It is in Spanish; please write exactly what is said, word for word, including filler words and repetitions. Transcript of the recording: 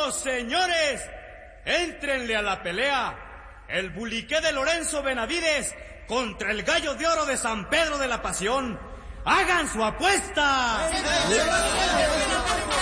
Señoras, señores, éntrenle a la pelea. El buliqué de Lorenzo Benavides contra el gallo de oro de San Pedro de la Pasión. ¡Hagan su apuesta!